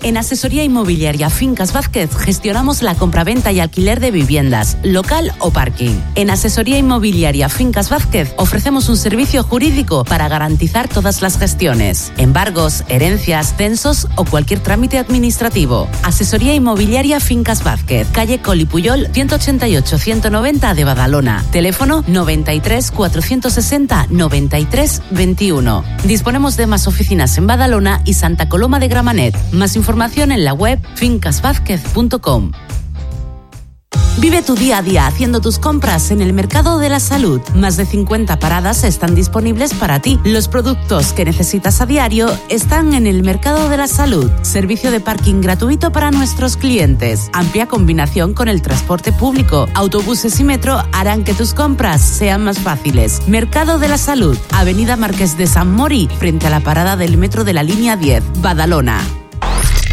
En Asesoría Inmobiliaria Fincas Vázquez gestionamos la compraventa y alquiler de viviendas, local o parking. En Asesoría Inmobiliaria Fincas Vázquez ofrecemos un servicio jurídico para garantizar todas las gestiones, embargos, herencias, censos o cualquier trámite administrativo. Asesoría Inmobiliaria Fincas Vázquez, calle Coli Puyol 188-190 de Badalona. Teléfono 93 460 93 21. Disponemos de más oficinas en Badalona y Santa Coloma de Gramenet. Más información en la web fincasvázquez.com. Vive tu día a día haciendo tus compras en el Mercado de la Salud. Más de 50 paradas están disponibles para ti. Los productos que necesitas a diario están en el Mercado de la Salud. Servicio de parking gratuito para nuestros clientes. Amplia combinación con el transporte público. Autobuses y metro harán que tus compras sean más fáciles. Mercado de la Salud. Avenida Marqués de San Mori, frente a la parada del metro de la línea 10, Badalona.